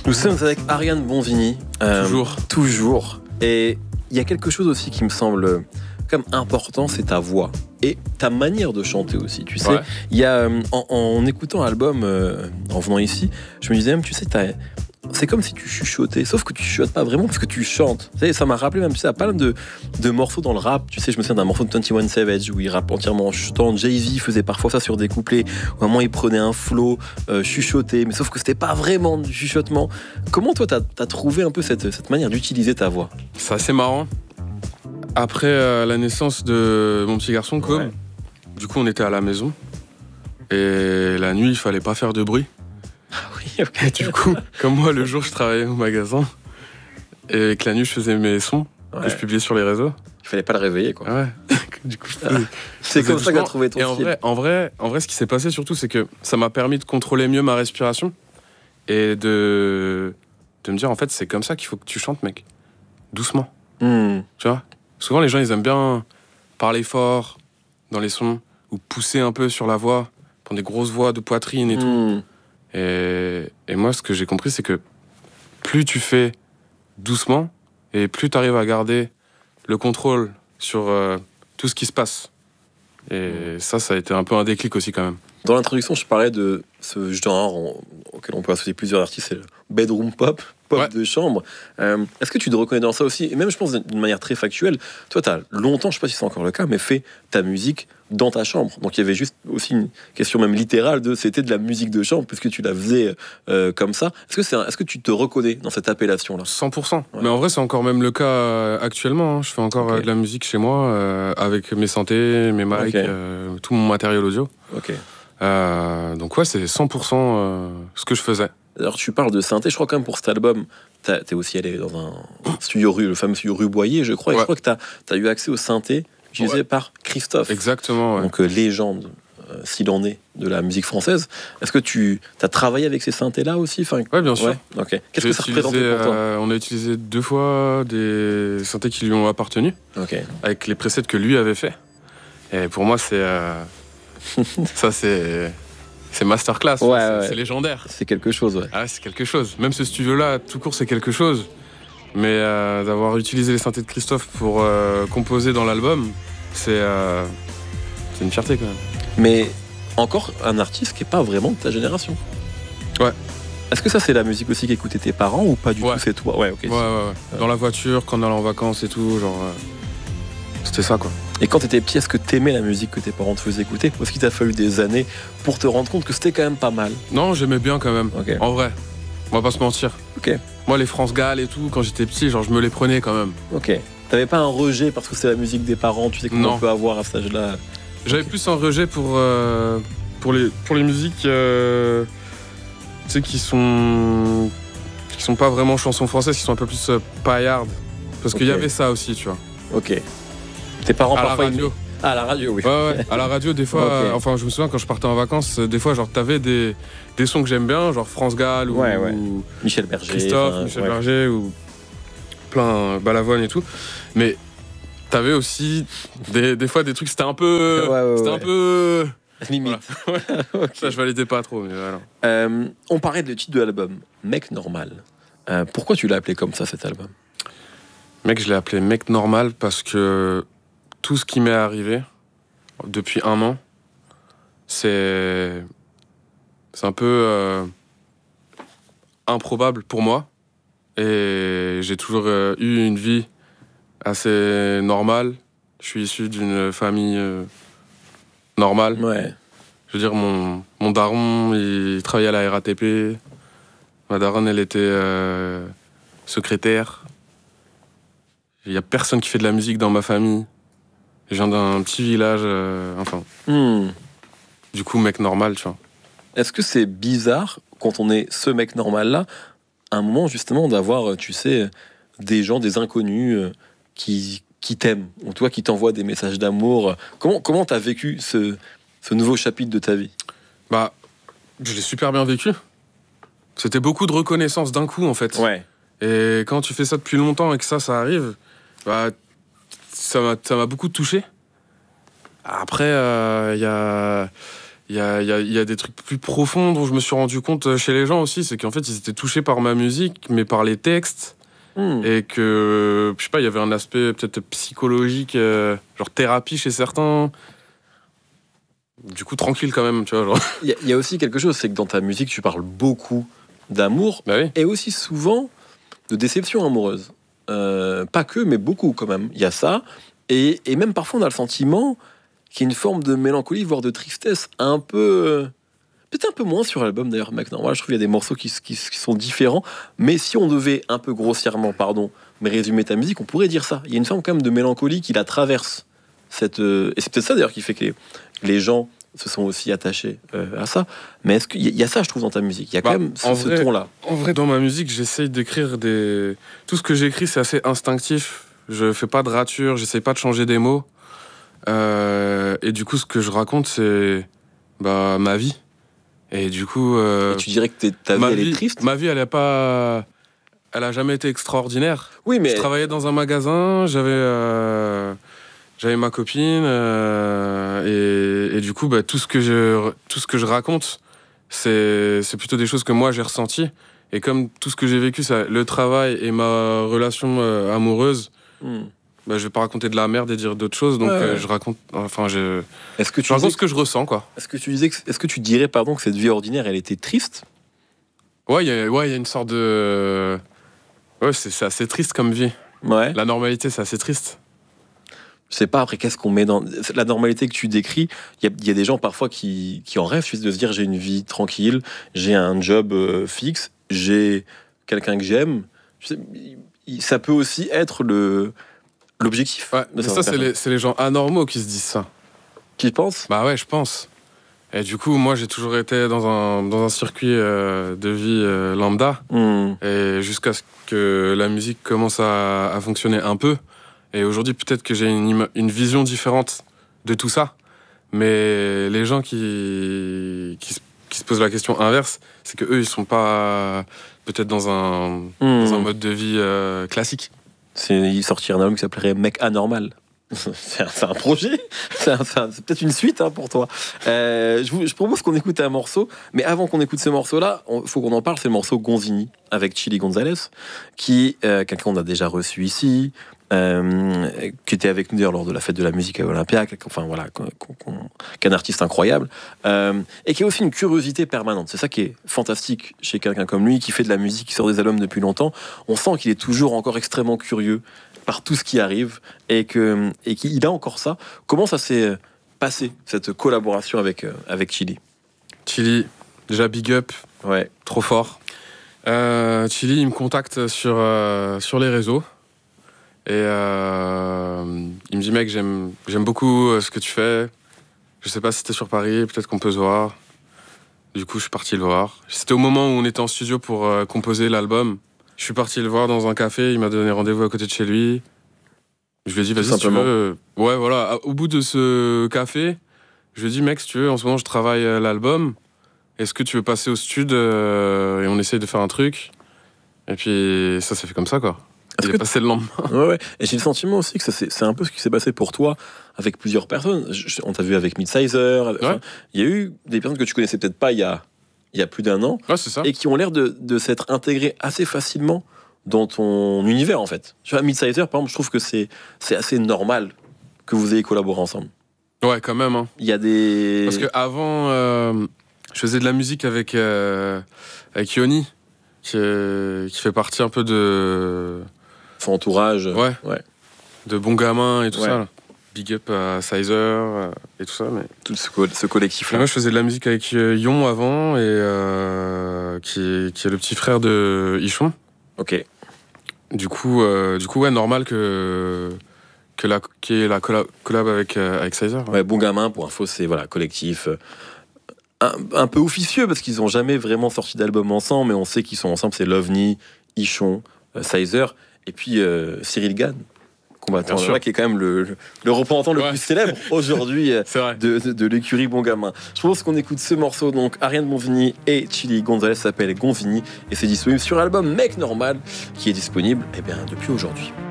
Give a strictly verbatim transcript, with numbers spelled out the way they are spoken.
Nous sommes avec Ariane Bonvigny. Euh, toujours. Toujours. Et il y a quelque chose aussi qui me semble comme important, c'est ta voix et ta manière de chanter aussi. Tu sais, il ouais. y a en, en écoutant l'album, euh, en venant ici, je me disais même, tu sais, t'as, c'est comme si tu chuchotais, sauf que tu chuchotes pas vraiment parce que tu chantes. Tu sais, ça m'a rappelé même, tu sais, à pas mal de, de morceaux dans le rap. Tu sais, je me souviens d'un morceau de vingt et un Savage où il rappe entièrement en chuchotant. Jay-Z faisait parfois ça sur des couplets où à un moment il prenait un flow euh, chuchoté, mais sauf que c'était pas vraiment du chuchotement. Comment toi t'as, t'as trouvé un peu cette, cette manière d'utiliser ta voix? C'est assez marrant. Après euh, la naissance de mon petit garçon, comme ouais. du coup on était à la maison et la nuit il fallait pas faire de bruit. Ah oui, ok. Et du coup, comme moi le jour je travaillais au magasin et que la nuit je faisais mes sons ouais. que je publiais sur les réseaux. Il fallait pas le réveiller quoi. Ouais. Du coup, je faisais, c'est comme ça que t'as trouvé ton et en style. vrai, en vrai, en vrai, ce qui s'est passé surtout, c'est que ça m'a permis de contrôler mieux ma respiration et de de me dire en fait c'est comme ça qu'il faut que tu chantes mec, doucement. Mm. Tu vois. Souvent, les gens, ils aiment bien parler fort dans les sons ou pousser un peu sur la voix, prendre des grosses voix de poitrine et mmh. tout. Et, et moi, ce que j'ai compris, c'est que plus tu fais doucement et plus tu arrives à garder le contrôle sur euh, tout ce qui se passe. Et mmh. ça, ça a été un peu un déclic aussi quand même. Dans l'introduction, je parlais de ce genre en, auquel on peut associer plusieurs artistes, c'est le bedroom pop. Pop ouais. de chambre. Euh, est-ce que tu te reconnais dans ça aussi? Et même, je pense, d'une manière très factuelle, toi, tu as longtemps, je sais pas si c'est encore le cas, mais fait ta musique dans ta chambre. Donc, il y avait juste aussi une question même littérale de c'était de la musique de chambre, puisque tu la faisais euh, comme ça. Est-ce que, c'est un, est-ce que tu te reconnais dans cette appellation-là? cent pour cent. Ouais. Mais en vrai, c'est encore même le cas euh, actuellement. Hein. Je fais encore okay. euh, de la musique chez moi, euh, avec mes synthés, mes mics, okay. euh, tout mon matériel audio. Ok. Euh, donc, ouais, c'est cent pour cent euh, ce que je faisais. Alors tu parles de synthé, je crois quand même pour cet album, t'es aussi allé dans un studio rue, le fameux studio rue Boyer, je crois, et ouais. je crois que t'as as eu accès au synthé utilisé ouais. par Christophe. Exactement. Ouais. Donc euh, légende, euh, s'il en est, de la musique française. Est-ce que tu as travaillé avec ces synthés-là aussi? Enfin, ouais, bien sûr. Ouais. Okay. Qu'est-ce J'ai que ça représentait pour toi? euh, On a utilisé deux fois des synthés qui lui ont appartenu, okay. avec les presets que lui avait fait. Et pour moi, c'est euh, ça, c'est C'est masterclass, ouais, c'est, ouais. c'est légendaire. C'est quelque chose, ouais. Ah, c'est quelque chose. Même ce studio-là, tout court, c'est quelque chose. Mais euh, d'avoir utilisé les synthés de Christophe pour euh, composer dans l'album, c'est, euh, c'est une fierté quand même. Mais encore un artiste qui n'est pas vraiment de ta génération. Ouais. Est-ce que ça, c'est la musique aussi qu'écoutaient tes parents ou pas du ouais. tout, c'est toi? Ouais, ok. Ouais, ouais, ouais. Dans la voiture, quand on allait en vacances et tout, genre... Euh, c'était ça, quoi. Et quand t'étais petit, est-ce que t'aimais la musique que tes parents te faisaient écouter? Ou est-ce qu'il t'a fallu des années pour te rendre compte que c'était quand même pas mal? Non, j'aimais bien quand même. Okay. En vrai. On va pas se mentir. Ok. Moi, les France Gall et tout, quand j'étais petit, genre, je me les prenais quand même. Ok. T'avais pas un rejet parce que c'est la musique des parents, tu sais comment non. on peut avoir à cet âge-là? J'avais okay. plus un rejet pour, euh, pour, les, pour les musiques euh, tu sais, qui sont, qui sont pas vraiment chansons françaises, qui sont un peu plus euh, paillardes. Parce okay. qu'il y avait ça aussi, tu vois. Ok. Tes parents à parfois la radio. Ils... Ah, à la radio, oui. Ouais, ouais. À la radio, des fois, okay. euh, enfin, je me souviens quand je partais en vacances, des fois, genre, t'avais des, des sons que j'aime bien, genre France Gall ou, ouais, ouais. ou Michel Berger, Christophe, enfin, Michel ouais. Berger ou plein Balavoine et tout. Mais t'avais aussi des, des fois des trucs, c'était un peu, ouais, ouais, c'était ouais. un peu limite. Voilà. Okay. Ça, je validais pas trop, mais voilà. Euh, on parlait de le titre de l'album, Mec Normal. Euh, pourquoi tu l'as appelé comme ça, cet album? Mec, je l'ai appelé Mec Normal parce que tout ce qui m'est arrivé depuis un an, c'est, c'est un peu euh, improbable pour moi. Et j'ai toujours euh, eu une vie assez normale. Je suis issu d'une famille euh, normale. Ouais. Je veux dire, mon, mon daron, il travaillait à la R A T P. Ma daronne, elle était euh, secrétaire. Il n'y a personne qui fait de la musique dans ma famille. Je viens d'un petit village, euh, enfin. Mm. Du coup, mec normal, tu vois. Est-ce que c'est bizarre, quand on est ce mec normal-là, un moment justement d'avoir, tu sais, des gens, des inconnus euh, qui, qui t'aiment, ou toi qui t'envoient des messages d'amour? Comment comment t'as vécu ce, ce nouveau chapitre de ta vie? Bah, je l'ai super bien vécu. C'était beaucoup de reconnaissance d'un coup, en fait. Ouais. Et quand tu fais ça depuis longtemps et que ça, ça arrive, bah, ça m'a, ça m'a beaucoup touché. Après, il euh, y a, il y a, y, a, y a des trucs plus profonds dont je me suis rendu compte chez les gens aussi. C'est qu'en fait, ils étaient touchés par ma musique, mais par les textes. Mmh. Et que, je sais pas, il y avait un aspect peut-être psychologique, euh, genre thérapie chez certains. Du coup, tranquille quand même, tu vois. Genre. Il y, y a aussi quelque chose, c'est que dans ta musique, tu parles beaucoup d'amour, bah oui. et aussi souvent de déception amoureuse. Euh, pas que, mais beaucoup quand même. Il y a ça, et, et même parfois on a le sentiment qu'il y a une forme de mélancolie, voire de tristesse, un peu... Peut-être un peu moins sur l'album d'ailleurs, mec. Non, moi, je trouve qu'il y a des morceaux qui, qui, qui sont différents, mais si on devait un peu grossièrement, pardon, mais résumer ta musique, on pourrait dire ça. Il y a une forme quand même de mélancolie qui la traverse. Cette, euh, et c'est peut-être ça d'ailleurs qui fait que les, les gens se sont aussi attachés euh, à ça. Mais est-ce qu'il y, y a ça, je trouve, dans ta musique? Il y a bah, quand même ce, vrai, ce ton-là. En vrai, dans ma musique, j'essaye d'écrire des... Tout ce que j'écris, c'est assez instinctif. Je fais pas de rature, j'essaye pas de changer des mots. Euh, et du coup, ce que je raconte, c'est bah, ma vie. Et du coup... Euh, et tu dirais que ta vie, elle vie, est triste? Ma vie, elle a pas... Elle a jamais été extraordinaire. Oui, mais... Je travaillais dans un magasin, j'avais... Euh, j'avais ma copine, euh, et, et du coup, bah, tout, ce que je, tout ce que je raconte, c'est, c'est plutôt des choses que moi, j'ai ressenties. Et comme tout ce que j'ai vécu, ça, le travail et ma relation euh, amoureuse... Mm. Bah, je vais pas raconter de la merde et dire d'autres choses, donc ouais, ouais. Euh, je raconte, enfin, je, est-ce que tu je raconte ce que je ressens, quoi. Est-ce que tu disais, que, est-ce que tu dirais, pardon, que cette vie ordinaire, elle était triste? Ouais, il y a, ouais, il y a une sorte de, ouais, c'est, c'est assez triste comme vie. Ouais. La normalité, c'est assez triste. Je sais pas, après, qu'est-ce qu'on met dans la normalité que tu décris? Il y, y a des gens parfois qui, qui en rêvent, de se dire j'ai une vie tranquille, j'ai un job euh, fixe, j'ai quelqu'un que j'aime. Je sais, ça peut aussi être le l'objectif. Ouais, mais ça, c'est les, c'est les gens anormaux qui se disent ça. Qui pensent? Bah ouais, je pense. Et du coup, moi, j'ai toujours été dans un, dans un circuit euh, de vie euh, lambda. Mmh. Et jusqu'à ce que la musique commence à, à fonctionner un peu. Et aujourd'hui, peut-être que j'ai une, une vision différente de tout ça. Mais les gens qui, qui, qui se posent la question inverse, c'est qu'eux, ils sont pas peut-être dans un, mmh. dans un mode de vie euh, classique. C'est, il sortirait un album qui s'appellerait Mec Anormal. C'est un, c'est un projet, c'est, un, c'est, un, c'est peut-être une suite hein, pour toi. Euh, je, vous, je propose qu'on écoute un morceau, mais avant qu'on écoute ce morceau-là, il faut qu'on en parle. C'est le morceau Gonzini avec Chili Gonzalez, qui euh, quelqu'un qu'on a déjà reçu ici, euh, qui était avec nous d'ailleurs lors de la fête de la musique à Olympia, enfin voilà, qu'on, qu'on, qu'un artiste incroyable, euh, et qui a aussi une curiosité permanente. C'est ça qui est fantastique chez quelqu'un comme lui, qui fait de la musique, qui sort des albums depuis longtemps. On sent qu'il est toujours encore extrêmement curieux par tout ce qui arrive, et, que, et qu'il a encore ça. Comment ça s'est passé, cette collaboration avec, avec Chili? Chili, déjà big up, ouais. Trop fort. Euh, Chili, il me contacte sur, euh, sur les réseaux, et euh, il me dit, mec, j'aime, j'aime beaucoup ce que tu fais, je sais pas si t'es sur Paris, peut-être qu'on peut se voir. Du coup, je suis parti le voir. C'était au moment où on était en studio pour euh, composer l'album. Je suis parti le voir dans un café, il m'a donné rendez-vous à côté de chez lui. Je lui ai dit, vas-y, si tu veux. Ouais, voilà. Au bout de ce café, je lui ai dit, mec, si tu veux, en ce moment, je travaille l'album. Est-ce que tu veux passer au stud euh, et on essaye de faire un truc? Et puis, ça s'est fait comme ça, quoi. J'ai passé le lendemain. Ouais, ouais. Et j'ai le sentiment aussi que ça, c'est, c'est un peu ce qui s'est passé pour toi avec plusieurs personnes. Je, on t'a vu avec Midsizer. Avec, ouais. Enfin, il y a eu des personnes que tu connaissais peut-être pas il y a, il y a plus d'un an. Ouais, c'est ça. Et qui ont l'air de, de s'être intégrées assez facilement dans ton univers, en fait. Tu vois, Midsizer, par exemple, je trouve que c'est, c'est assez normal que vous ayez collaboré ensemble. Ouais, quand même. Hein. Il y a des... Parce qu'avant, euh, je faisais de la musique avec, euh, avec Yoni, qui, est, qui fait partie un peu de... Son entourage. Ouais. ouais. De Bon Gamin et tout ouais. ça. Là. Big up à Sizer euh, et tout ça. Mais... Tout ce, co- ce collectif-là. Moi, je faisais de la musique avec euh, Yon avant, et euh, qui, est, qui est le petit frère de Ichon. Ok. Du coup, euh, du coup ouais, normal que, que la, qu'il y ait la collab, collab avec, euh, avec Sizer. Ouais. ouais, Bon Gamin, pour info, c'est voilà, collectif. Euh, un, un peu officieux, parce qu'ils n'ont jamais vraiment sorti d'album ensemble, mais on sait qu'ils sont ensemble. C'est Lovni, Ichon, euh, Sizer, et puis euh, Cyril Gann. Combattant, là, qui est quand même le, le, le représentant le ouais. plus célèbre aujourd'hui de, de, de l'écurie Bon Gamin. Je pense qu'on écoute ce morceau, donc Ariane Bonvini et Chili Gonzalez, s'appelle Gonvini, et c'est disponible sur l'album Mec Normal, qui est disponible eh bien, depuis aujourd'hui.